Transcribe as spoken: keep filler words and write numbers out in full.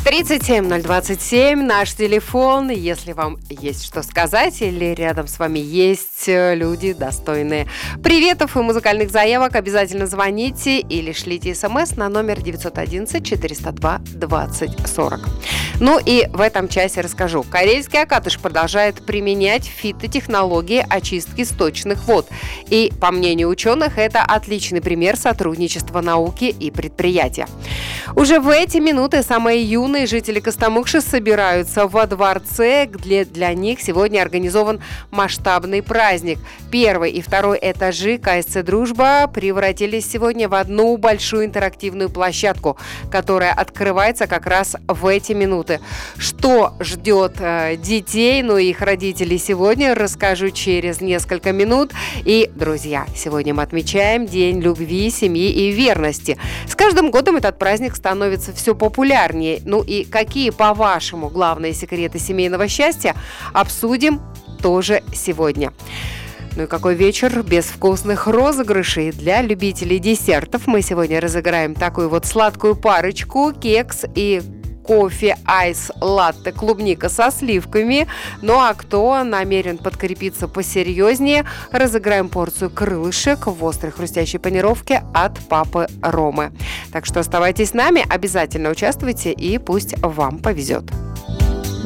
тридцать семь ноль двадцать семь наш телефон. Если вам есть что сказать или рядом с вами есть люди достойные приветов и музыкальных заявок, обязательно звоните или шлите смс на номер девятьсот одиннадцать четыреста два двадцать сорок. Ну и в этом часе расскажу. Карельский Акатыш продолжает применять фитотехнологии очистки сточных вод. И, по мнению ученых, это отличный пример сотрудничества науки и предприятия. Уже в эти минуты самые юные жители Костомукши собираются во дворце, где для них сегодня организован масштабный праздник. Первый и второй этажи ка эс цэ «Дружба» превратились сегодня в одну большую интерактивную площадку, которая открывается как раз в эти минуты. Что ждет э, детей, ну и их родителей сегодня, расскажу через несколько минут. И, друзья, сегодня мы отмечаем День любви, семьи и верности. С каждым годом этот праздник становится все популярнее. Ну и какие, по-вашему, главные секреты семейного счастья, обсудим тоже сегодня. Ну и какой вечер без вкусных розыгрышей. Для любителей десертов мы сегодня разыграем такую вот сладкую парочку: кекс и кофе айс латте клубника со сливками. Ну а кто намерен подкрепиться посерьезнее, разыграем порцию крылышек в острой хрустящей панировке от папы Ромы. Так что оставайтесь с нами, обязательно участвуйте и пусть вам повезет.